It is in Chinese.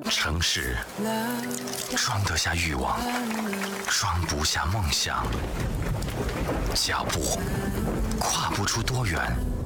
城市装得下欲望，装不下梦想。脚步跨不出多远，